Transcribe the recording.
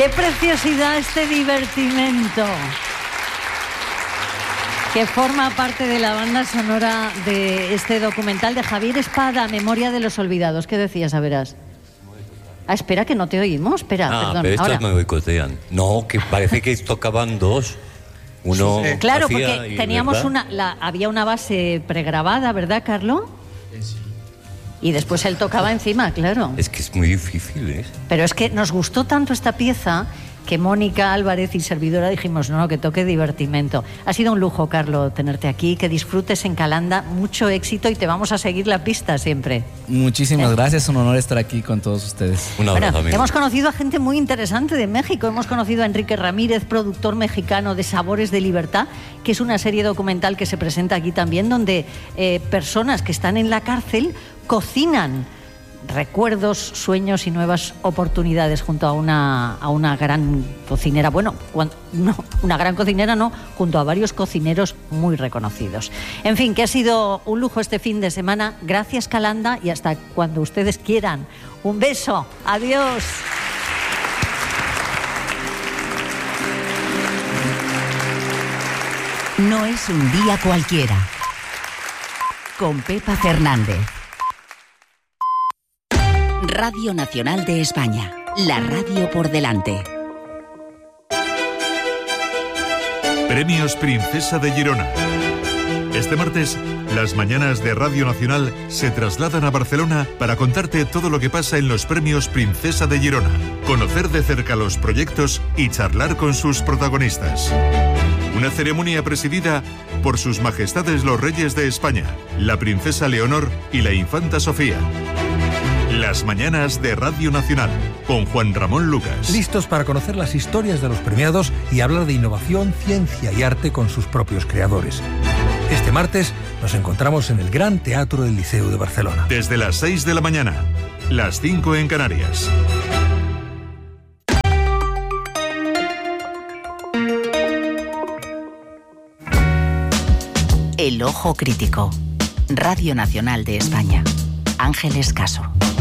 ¡Qué preciosidad este divertimento! Que forma parte de la banda sonora de este documental de Javier Espada, Memoria de los Olvidados. ¿Qué decías, a verás? Ah, espera, que no te oímos. Espera, perdón. Pero estos ahora. me boicotean. No, que parece que tocaban dos. Uno claro, hacía porque teníamos había una base pregrabada, ¿verdad, Carlo? Sí. Y después él tocaba encima, claro. Es que es muy difícil, ¿eh? Pero es que nos gustó tanto esta pieza que Mónica Álvarez y servidora dijimos, no, que toque divertimento. Ha sido un lujo, Carlo, tenerte aquí, que disfrutes en Calanda, mucho éxito y te vamos a seguir la pista siempre. Muchísimas gracias, un honor estar aquí con todos ustedes. Un abrazo, amigo. Hemos conocido a gente muy interesante de México, hemos conocido a Enrique Ramírez, productor mexicano de Sabores de Libertad, que es una serie documental que se presenta aquí también, donde personas que están en la cárcel cocinan recuerdos, sueños y nuevas oportunidades junto a una gran cocinera. Bueno, no, una gran cocinera no, junto a varios cocineros muy reconocidos. En fin, que ha sido un lujo este fin de semana. Gracias, Calanda, y hasta cuando ustedes quieran. Un beso. Adiós. No es un día cualquiera. Con Pepa Fernández. Radio Nacional de España, la radio por delante. Premios Princesa de Girona. Este martes, las mañanas de Radio Nacional se trasladan a Barcelona para contarte todo lo que pasa en los Premios Princesa de Girona, conocer de cerca los proyectos y charlar con sus protagonistas. Una ceremonia presidida por sus majestades los reyes de España, la princesa Leonor y la infanta Sofía. Las mañanas de Radio Nacional, con Juan Ramón Lucas. Listos para conocer las historias de los premiados y hablar de innovación, ciencia y arte con sus propios creadores. Este martes nos encontramos en el Gran Teatro del Liceu de Barcelona. Desde las 6 de la mañana, las 5 en Canarias. El Ojo Crítico. Radio Nacional de España. Ángeles Caso.